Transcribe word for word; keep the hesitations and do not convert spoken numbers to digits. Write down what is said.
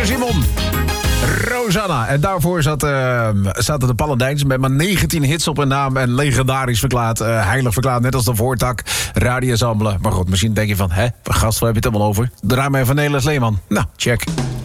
Simon. Rosanna. En daarvoor zat, uh, zaten de Paladijns met maar negentien hits op hun naam... en legendarisch verklaard, uh, heilig verklaard, net als de Voortak, Radio Zambelen. Maar goed, misschien denk je van, hè, gast, waar heb je het allemaal over? Draai mij van Nederlands Leeman. Nou, check.